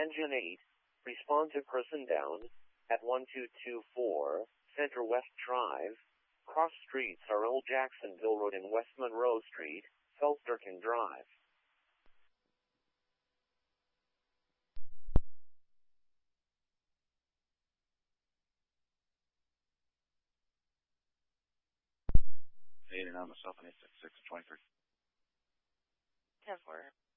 Engine 8, respond to person down, at 1224, Center West Drive. Cross streets are Old Jacksonville Road and West Monroe Street, Felsdurken Drive. Eight and on myself, and 866 and 23. 10-4.